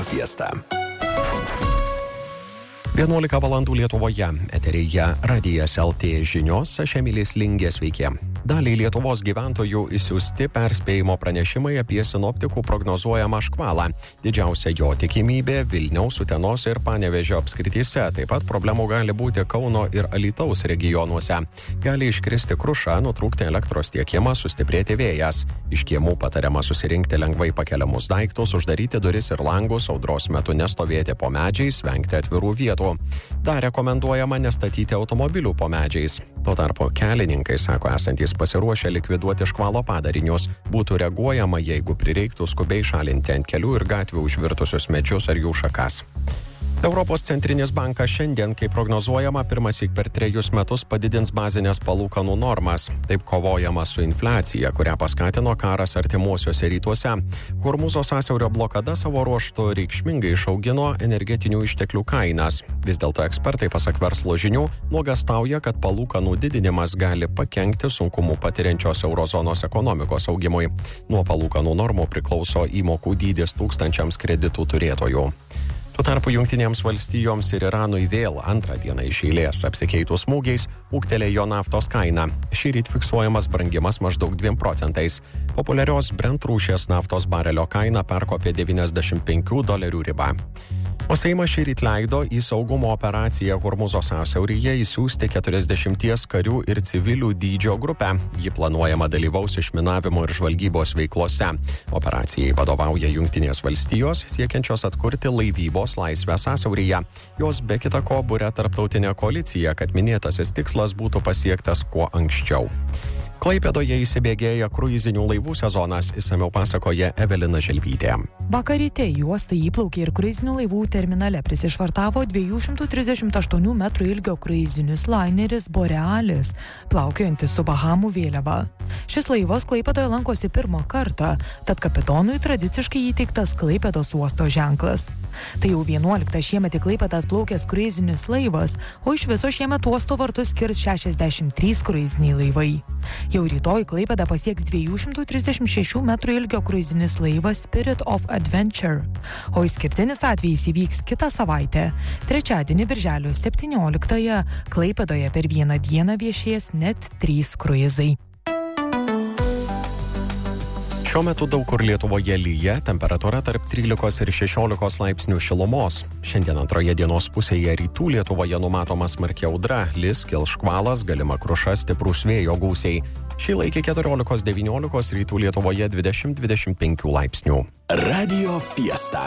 Fiesta. 11 valandų Lietuvoje. Eteryje Radijas LT žinios, aš Emilis Lingė, sveiki. Daliai Lietuvos gyventojų išsiųsti perspėjimo pranešimai apie sinoptikų prognozuojamą škvalą. Didžiausia jo tikimybė Vilniaus, Utenos ir Panevėžio apskrityse. Taip pat problemų gali būti Kauno ir Alytaus regionuose. Gali iškristi kruša, nutrūkti elektros tiekimas, sustiprėti vėjas. Iš kiemų patariama susirinkti lengvai pakeliamus daiktus, uždaryti duris ir langus, audros metu nestovėti po medžiais, vengti atvirų vietų. Dar rekomenduojama nestatyti automobilių po medžiais. Tuo tarpu kelininkai sako esantys pasiruošę likviduoti škvalo padarinius. Būtų reaguojama, jeigu prireiktų skubiai šalinti ant kelių ir gatvių užvirtusius medžius ar jų šakas. Europos centrinis bankas šiandien, kaip prognozuojama, pirmąsyk per 3 metus padidins bazinės palūkanų normas. Taip kovojama su infliacija, kurią paskatino karas artimuosiuose rytuose. Hormūzo sąsiaurio blokada savo ruožtu reikšmingai išaugino energetinių išteklių kainas. Vis dėlto ekspertai, pasak verslo žinių, nuogąstauja, kad palūkanų didinimas gali pakenkti sunkumų patiriančios eurozonos ekonomikos augimui. Nuo palūkanų normų priklauso įmokų dydis tūkstančiams kreditų turėtojų. Tuo tarpu Jungtinėms valstijoms ir Iranui vėl antrą dieną iš eilės apsikeitus smūgiais ūgtelėjo naftos kaina. Šįryt fiksuojamas brangimas maždaug 2%. Populiarios Brent rūšies naftos barelio kaina perkopė $95 ribą. O Seimas šįryt leido į saugumo operaciją Hormūzo sąsiauryje įsiųsti 40 karių ir civilių dydžio grupę. Ji planuojama dalyvaus išminavimo ir žvalgybos veiklose. Operacijai vadovauja Jungtinės valstijos, siekiančios atkurti laivybos laisvę sąsiauryje. Jos be kita ko buria tarptautinę koaliciją, kad minėtasis tikslas būtų pasiektas kuo anksčiau. Klaipėdoje įsibėgėja kruizinių laivų sezonas, išsamiau pasakoja Evelina Želvytė. Vakar ryte į uostą įplaukė ir kruizinių laivų terminale prisišvartavo 238 metrų ilgio kruizinis laineris Borealis, plaukiojantis su Bahamų vėliava. Šis laivas Klaipėdoje lankosi pirmą kartą, tad kapitonui tradiciškai įteiktas Klaipėdos uosto ženklas. Tai jau 11 šiemet į Klaipėdą atplaukęs kruizinis laivas, o iš viso šiemet uosto vartus skirs 63 kruiziniai laivai. Jau rytoj Klaipėdą pasieks 236 metrų ilgio kruizinis laivas Spirit of Adventure, o išskirtinis atvejis įvyks kitą savaitę. Trečiadienį birželio 17-ąją Klaipėdoje per vieną dieną viešės net 3 kruizai. Šiuo metu daug kur Lietuvoje lyja, temperatūra tarp 13 ir 16 laipsnių šilumos. Šiandien antroje dienos pusėje rytų Lietuvoje numatoma smarki audra, lis, kils škvalas, galima kruša, stiprūs vėjo gūsiai. Šį laikį 14-19, rytų Lietuvoje 20-25 laipsnių. Radio Fiesta.